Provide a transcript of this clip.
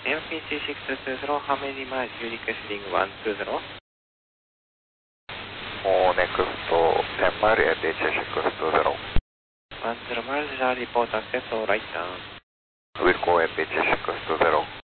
MPC620, how many miles you requesting 120? More next to 10 mile MPC620. 10 miles, report access, alright. Will go MPC620.